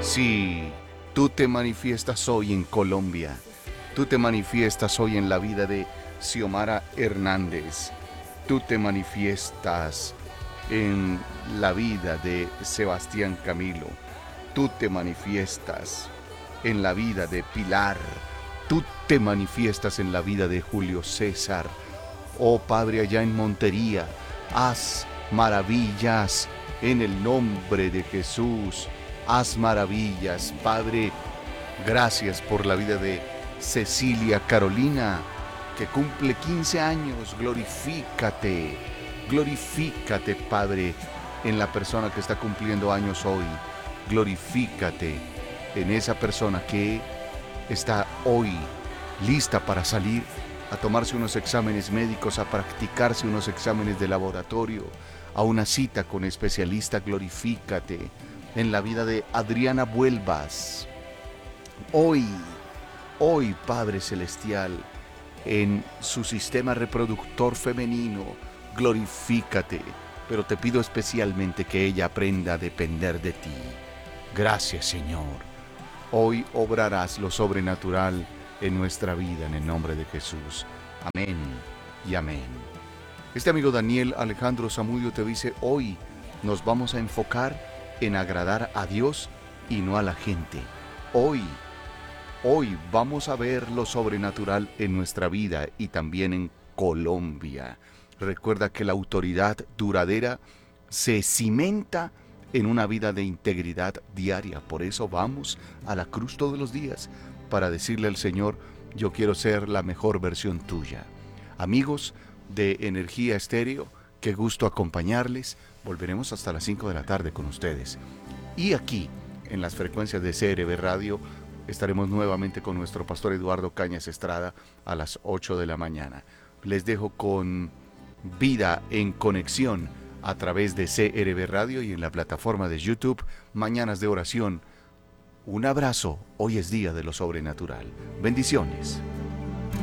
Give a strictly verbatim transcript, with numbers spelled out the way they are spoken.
Sí, tú te manifiestas hoy en Colombia. Tú te manifiestas hoy en la vida de Xiomara Hernández. Tú te manifiestas en la vida de Sebastián Camilo. Tú te manifiestas en la vida de Pilar. Tú te manifiestas en la vida de Julio César. Oh Padre, allá en Montería, haz maravillas en el nombre de Jesús. Haz maravillas, Padre. Gracias por la vida de Cecilia Carolina, que cumple quince años. Glorifícate, glorifícate, Padre, en la persona que está cumpliendo años hoy. Glorifícate en esa persona que está hoy lista para salir a tomarse unos exámenes médicos, a practicarse unos exámenes de laboratorio, a una cita con especialista. Glorifícate en la vida de Adriana Vuelvas. Hoy, hoy, Padre Celestial, en su sistema reproductor femenino, glorifícate, pero te pido especialmente que ella aprenda a depender de ti. Gracias, Señor. Hoy obrarás lo sobrenatural en nuestra vida, en el nombre de Jesús. Amén y amén. Este amigo Daniel Alejandro Zamudio te dice: hoy nos vamos a enfocar en agradar a Dios y no a la gente. Hoy, hoy vamos a ver lo sobrenatural en nuestra vida y también en Colombia. Recuerda que la autoridad duradera se cimenta en una vida de integridad diaria. Por eso vamos a la cruz todos los días, para decirle al Señor: yo quiero ser la mejor versión tuya. Amigos de Energía Estéreo, qué gusto acompañarles. Volveremos hasta las cinco de la tarde con ustedes. Y aquí, en las frecuencias de C R B Radio, estaremos nuevamente con nuestro pastor Eduardo Cañas Estrada a las ocho de la mañana. Les dejo con Vida en Conexión a través de C R B Radio y en la plataforma de YouTube, Mañanas de Oración. Un abrazo, hoy es día de lo sobrenatural. Bendiciones.